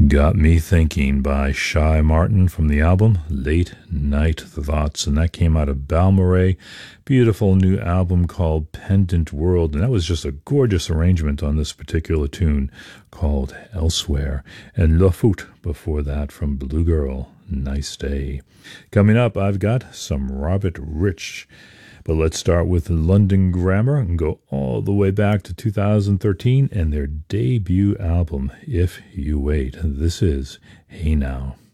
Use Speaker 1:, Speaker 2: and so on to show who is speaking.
Speaker 1: Got Me Thinking by Shy Martin from the album Late Night Thoughts, and that came out of Balmorhea. Beautiful new album called Pendant World, and that was just a gorgeous arrangement on this particular tune called Elsewhere. And Le Foot before that from Blue Girl, Nice Day. Coming up, I've got some Robert Rich. But let's start with London Grammar and go all the way back to 2013 and their debut album, If You Wait. This is Hey Now.